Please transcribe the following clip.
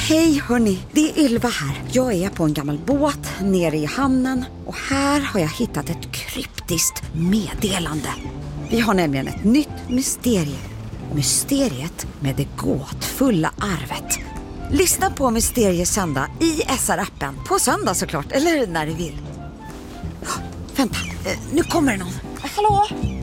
Hej hörni, det är Ylva här. Jag är på en gammal båt nere i hamnen och här har jag hittat ett kryptiskt meddelande. Vi har nämligen ett nytt mysterium. Mysteriet med det gåtfulla arvet. Lyssna på Mysteriesöndag i SR-appen på söndag såklart, eller när du vill. Vänta, nu kommer det någon. Hallå?